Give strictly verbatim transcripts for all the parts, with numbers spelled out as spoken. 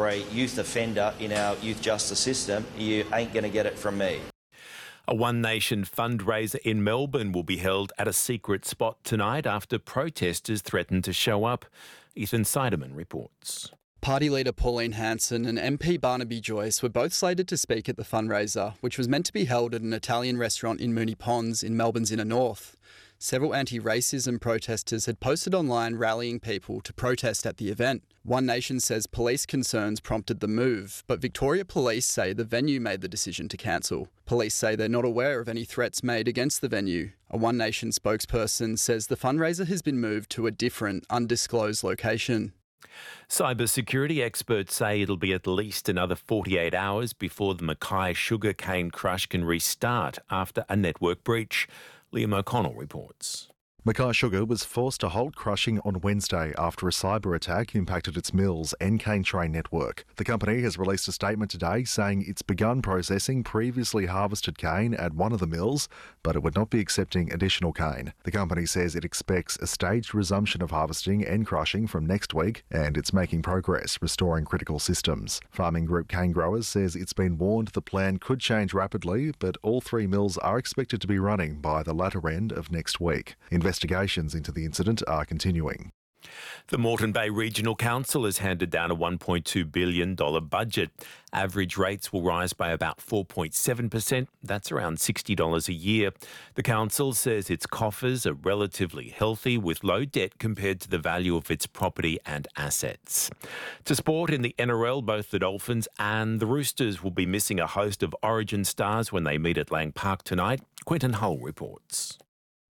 for a youth offender in our youth justice system, you ain't going to get it from me. A One Nation fundraiser in Melbourne will be held at a secret spot tonight after protesters threatened to show up. Ethan Seidemann reports. Party leader Pauline Hanson and M P Barnaby Joyce were both slated to speak at the fundraiser, which was meant to be held at an Italian restaurant in Moonee Ponds in Melbourne's inner north. Several anti-racism protesters had posted online rallying people to protest at the event. One Nation says police concerns prompted the move, but Victoria Police say the venue made the decision to cancel. Police say they're not aware of any threats made against the venue. A One Nation spokesperson says the fundraiser has been moved to a different, undisclosed location. Cybersecurity experts say it'll be at least another forty-eight hours before the Mackay sugarcane crush can restart after a network breach. Liam O'Connell reports. Mackay Sugar was forced to halt crushing on Wednesday after a cyber attack impacted its mills and cane train network. The company has released a statement today saying it's begun processing previously harvested cane at one of the mills, but it would not be accepting additional cane. The company says it expects a staged resumption of harvesting and crushing from next week, and it's making progress restoring critical systems. Farming Group Cane Growers says it's been warned the plan could change rapidly, but all three mills are expected to be running by the latter end of next week. Investigations into the incident are continuing. The Moreton Bay Regional Council has handed down a one point two billion dollars budget. Average rates will rise by about four point seven percent. That's around sixty dollars a year. The council says its coffers are relatively healthy with low debt compared to the value of its property and assets. To sport, in the N R L, both the Dolphins and the Roosters will be missing a host of Origin stars when they meet at Lang Park tonight. Quentin Hull reports.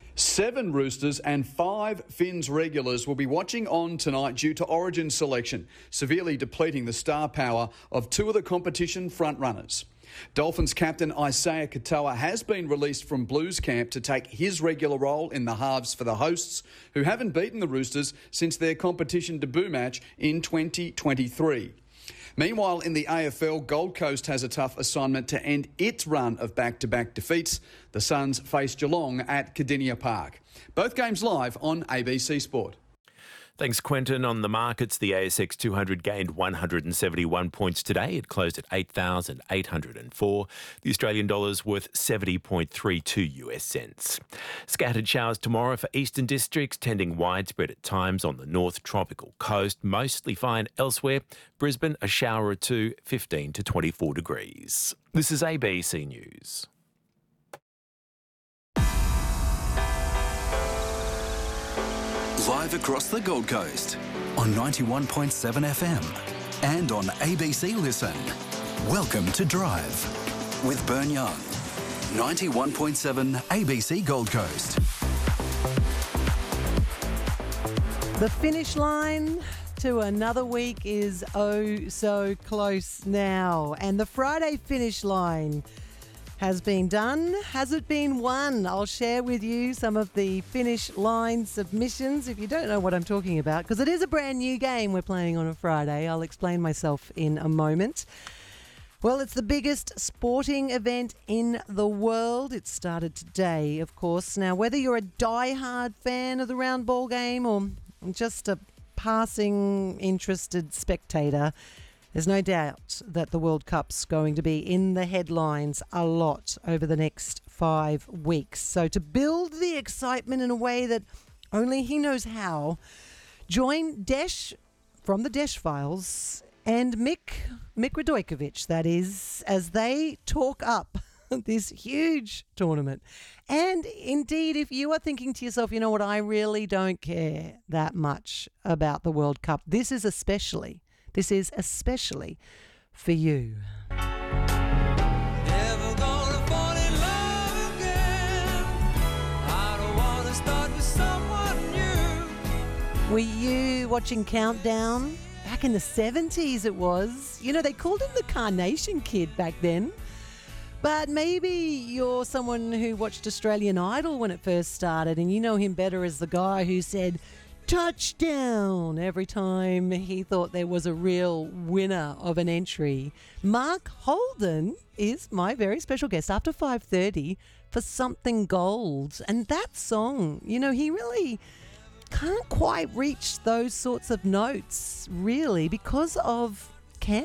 Seven Roosters and five Finns regulars will be watching on tonight due to Origin selection, severely depleting the star power of two of the competition frontrunners. Dolphins captain Isaiah Katoa has been released from Blues camp to take his regular role in the halves for the hosts, who haven't beaten the Roosters since their competition debut match in twenty twenty-three. Meanwhile, in the A F L, Gold Coast has a tough assignment to end its run of back-to-back defeats. The Suns face Geelong at Cardinia Park. Both games live on A B C Sport. Thanks, Quentin. On the markets, the A S X two hundred gained one hundred seventy-one points today. It closed at eight thousand eight hundred four. The Australian dollar's worth seventy point three two US cents. Scattered showers tomorrow for eastern districts, tending widespread at times on the north tropical coast. Mostly fine elsewhere. Brisbane, a shower or two, fifteen to twenty-four degrees. This is A B C News. Live across the Gold Coast on ninety-one point seven F M and on A B C Listen. Welcome to Drive with Bern Young. ninety-one point seven A B C Gold Coast. The finish line to another week is oh so close now. And the Friday finish line has been done. Has it been won? I'll share with you some of the finish line submissions if you don't know what I'm talking about, because it is a brand new game we're playing on a Friday. I'll explain myself in a moment. Well, it's the biggest sporting event in the world. It started today, of course. Now, whether you're a die-hard fan of the round ball game or just a passing interested spectator, there's no doubt that the World Cup's going to be in the headlines a lot over the next five weeks. So to build the excitement in a way that only he knows how, join Desh from the Desh Files and Mick, Mick Radojkovic, that is, as they talk up this huge tournament. And indeed, if you are thinking to yourself, you know what, I really don't care that much about the World Cup, this is especially This is especially for you. Never gonna fall in love again. I don't wanna start with someone new. Were you watching Countdown? Back in the seventies it was. You know, they called him the Carnation Kid back then. But maybe you're someone who watched Australian Idol when it first started and you know him better as the guy who said touchdown every time he thought there was a real winner of an entry. Mark Holden is my very special guest after five thirty for Something Gold. And that song, you know, he really can't quite reach those sorts of notes, really, because of